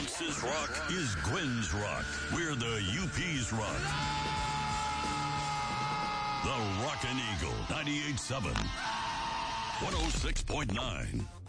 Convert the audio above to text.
Bronx's rock is Gwen's rock. We're the UP's rock. The Rockin' Eagle, 98.7, 106.9.